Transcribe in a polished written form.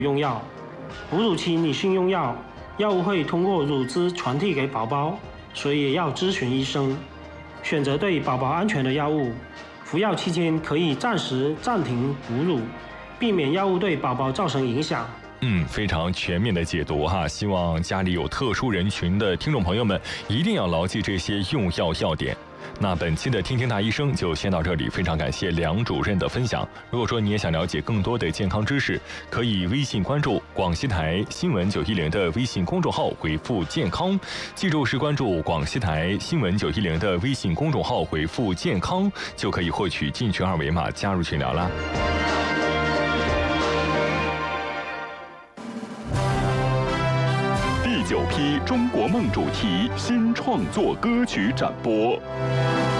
用药。哺乳期女性用药，药物会通过乳汁传递给宝宝，所以也要咨询医生，选择对宝宝安全的药物。服药期间可以暂时暂停哺乳，避免药物对宝宝造成影响。 非常全面的解读哈，希望家里有特殊人群的听众朋友们一定要牢记这些用药要点。那本期的听听大医生就先到这里，非常感谢梁主任的分享。如果说你也想了解更多的健康知识，可以微信关注广西台新闻910的微信公众号，回复健康，记住是关注广西台新闻910的微信公众号，回复健康，就可以获取进群二维码加入群聊啦。 第9批中国梦主题新创作歌曲展播。